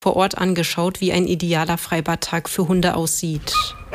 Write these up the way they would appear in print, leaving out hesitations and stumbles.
vor Ort angeschaut, wie ein idealer Freibadtag für Hunde aussieht.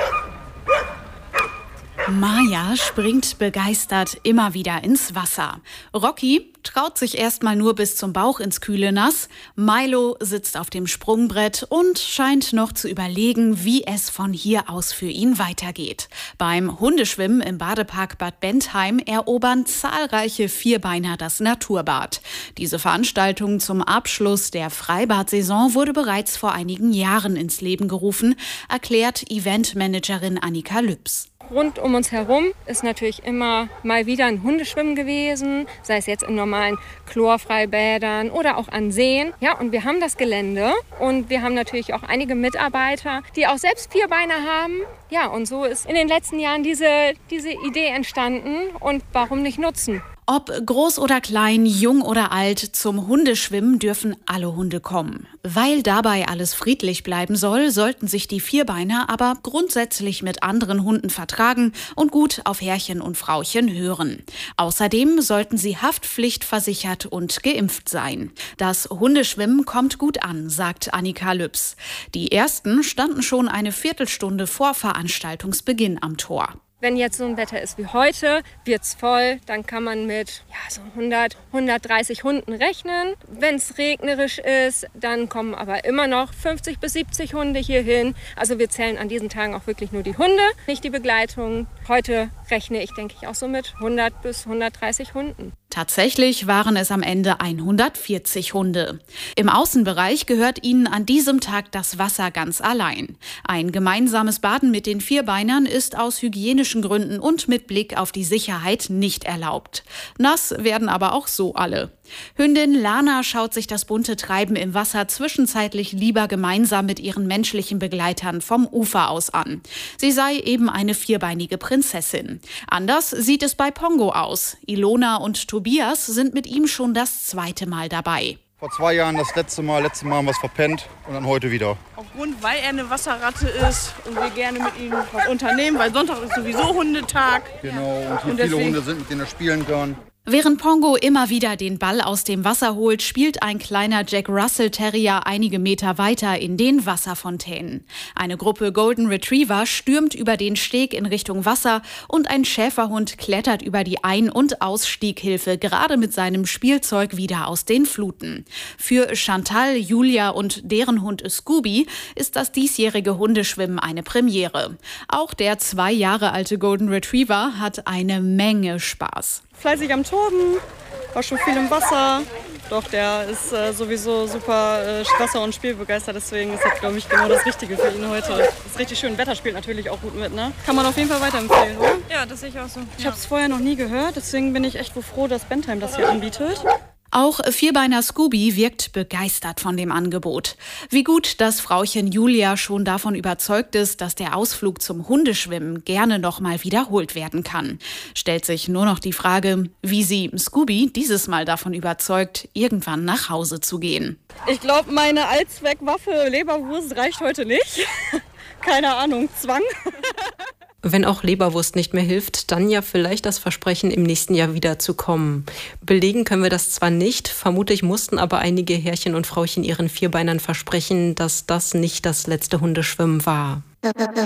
Maja springt begeistert immer wieder ins Wasser. Rocky traut sich erstmal nur bis zum Bauch ins kühle Nass. Milo sitzt auf dem Sprungbrett und scheint noch zu überlegen, wie es von hier aus für ihn weitergeht. Beim Hundeschwimmen im Badepark Bad Bentheim erobern zahlreiche Vierbeiner das Naturbad. Diese Veranstaltung zum Abschluss der Freibad-Saison wurde bereits vor einigen Jahren ins Leben gerufen, erklärt Eventmanagerin Annika Lübs. Rund um uns herum ist natürlich immer mal wieder ein Hundeschwimmen gewesen, sei es jetzt in normalen Chlorfreibädern oder auch an Seen. Ja, und wir haben das Gelände und wir haben natürlich auch einige Mitarbeiter, die auch selbst Vierbeiner haben. Ja, und so ist in den letzten Jahren diese Idee entstanden und warum nicht nutzen? Ob groß oder klein, jung oder alt, zum Hundeschwimmen dürfen alle Hunde kommen. Weil dabei alles friedlich bleiben soll, sollten sich die Vierbeiner aber grundsätzlich mit anderen Hunden vertragen und gut auf Herrchen und Frauchen hören. Außerdem sollten sie haftpflichtversichert und geimpft sein. Das Hundeschwimmen kommt gut an, sagt Annika Lübs. Die ersten standen schon eine Viertelstunde vor Veranstaltungsbeginn am Tor. Wenn jetzt so ein Wetter ist wie heute, wird's voll, dann kann man mit so 100, 130 Hunden rechnen. Wenn es regnerisch ist, dann kommen aber immer noch 50 bis 70 Hunde hier hin. Also wir zählen an diesen Tagen auch wirklich nur die Hunde, nicht die Begleitung. Heute rechne ich, denke ich, auch so mit 100 bis 130 Hunden. Tatsächlich waren es am Ende 140 Hunde. Im Außenbereich gehört ihnen an diesem Tag das Wasser ganz allein. Ein gemeinsames Baden mit den Vierbeinern ist aus hygienischen Gründen und mit Blick auf die Sicherheit nicht erlaubt. Nass werden aber auch so alle. Hündin Lana schaut sich das bunte Treiben im Wasser zwischenzeitlich lieber gemeinsam mit ihren menschlichen Begleitern vom Ufer aus an. Sie sei eben eine vierbeinige Prinzessin. Anders sieht es bei Pongo aus. Ilona und Tobias sind mit ihm schon das zweite Mal dabei. Vor 2 Jahren das letzte Mal haben wir es verpennt und dann heute wieder. Aufgrund, weil er eine Wasserratte ist und wir gerne mit ihm was unternehmen, weil Sonntag ist sowieso Hundetag. Genau, und hier viele Hunde sind, mit denen er spielen kann. Während Pongo immer wieder den Ball aus dem Wasser holt, spielt ein kleiner Jack Russell Terrier einige Meter weiter in den Wasserfontänen. Eine Gruppe Golden Retriever stürmt über den Steg in Richtung Wasser und ein Schäferhund klettert über die Ein- und Ausstieghilfe gerade mit seinem Spielzeug wieder aus den Fluten. Für Chantal, Julia und deren Hund Scooby ist das diesjährige Hundeschwimmen eine Premiere. Auch der 2 Jahre alte Golden Retriever hat eine Menge Spaß. Fleißig am Toben, war schon viel im Wasser. Doch, der ist sowieso super Wasser- und spielbegeistert, deswegen ist das, glaube ich, genau das Richtige für ihn heute. Das ist richtig schön, Wetter spielt natürlich auch gut mit, ne? Kann man auf jeden Fall weiterempfehlen, oder? Ja, das sehe ich auch so. Ich habe es vorher noch nie gehört, deswegen bin ich echt froh, dass Bentheim das hier anbietet. Auch Vierbeiner Scooby wirkt begeistert von dem Angebot. Wie gut, dass Frauchen Julia schon davon überzeugt ist, dass der Ausflug zum Hundeschwimmen gerne noch mal wiederholt werden kann. Stellt sich nur noch die Frage, wie sie Scooby dieses Mal davon überzeugt, irgendwann nach Hause zu gehen. Ich glaube, meine Allzweckwaffe Leberwurst reicht heute nicht. Keine Ahnung, Zwang. Wenn auch Leberwurst nicht mehr hilft, dann ja vielleicht das Versprechen, im nächsten Jahr wieder zu kommen. Belegen können wir das zwar nicht, vermutlich mussten aber einige Herrchen und Frauchen ihren Vierbeinern versprechen, dass das nicht das letzte Hundeschwimmen war.